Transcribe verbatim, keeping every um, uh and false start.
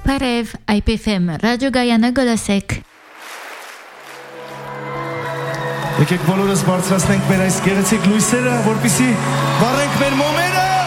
Բարև, I P F M ռադիոգայանը գլսեք։ Եկեք բոլորս բարձրացնենք մեր այս գեղեցիկ լույսերը, որպեսզի վառենք մեր մոմերը։